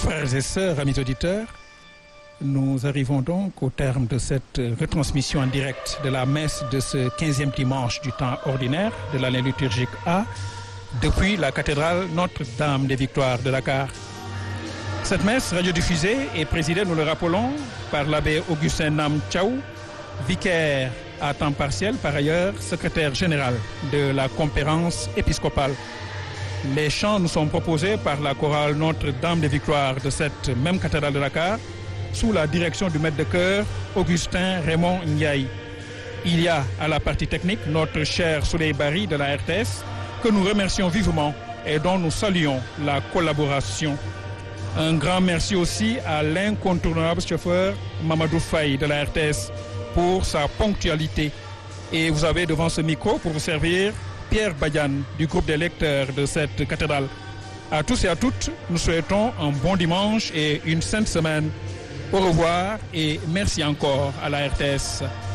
Frères et sœurs, amis auditeurs, nous arrivons donc au terme de cette retransmission en direct de la messe de ce 15e dimanche du temps ordinaire de l'année liturgique A depuis la cathédrale Notre-Dame des Victoires de Dakar. Cette messe radiodiffusée est présidée, nous le rappelons, par l'abbé Augustin Nam Tchaou, vicaire à temps partiel, par ailleurs secrétaire général de la conférence épiscopale. Les chants nous sont proposés par la chorale Notre-Dame des Victoires de cette même cathédrale de Dakar, sous la direction du maître de chœur Augustin Raymond Ndiaye. Il y a à la partie technique notre cher Souley Bari de la RTS, que nous remercions vivement et dont nous saluons la collaboration. Un grand merci aussi à l'incontournable chauffeur Mamadou Faye de la RTS pour sa ponctualité. Et vous avez devant ce micro pour vous servir Pierre Badiane du groupe des lecteurs de cette cathédrale. À tous et à toutes, nous souhaitons un bon dimanche et une sainte semaine. Au revoir et merci encore à la RTS.